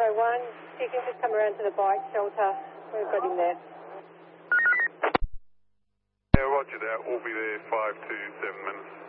1, you can just come around to the bike shelter. We've got him there. Yeah, roger that. We'll be there 5 to 7 minutes.